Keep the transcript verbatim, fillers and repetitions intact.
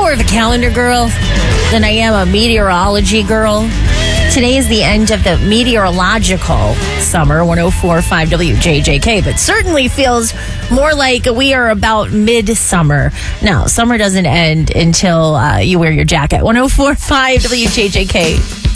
more of a calendar girl than I am a meteorology girl. Today is the end of the meteorological summer, one oh four point five W J J K, but certainly feels more like we are about midsummer. No, summer doesn't end until uh, you wear your jacket. one oh four point five W J J K.